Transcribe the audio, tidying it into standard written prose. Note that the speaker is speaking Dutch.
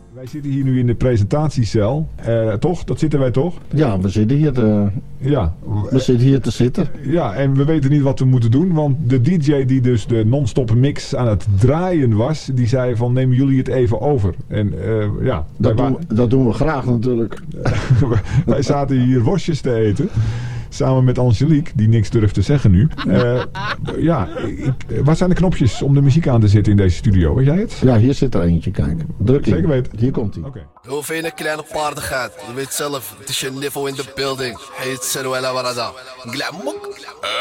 Wij zitten hier nu in de presentatiecel. Toch? Dat zitten wij toch? Ja, we zitten hier te zitten. Ja, en we weten niet wat we moeten doen. Want de DJ die dus de non-stop mix aan het draaien was, die zei van nemen jullie het even over. En Dat doen we graag natuurlijk. Wij zaten hier worstjes te eten. Samen met Angelique, die niks durft te zeggen nu. Wat zijn de knopjes om de muziek aan te zetten in deze studio? Weet jij het? Ja, hier zit er eentje, kijk. Druk in. Zeker weten. Hier komt hij. Okay. Heel veel een kleine paardigheid. Je weet zelf, het is je niveau in de building. Heet Seruela Warada.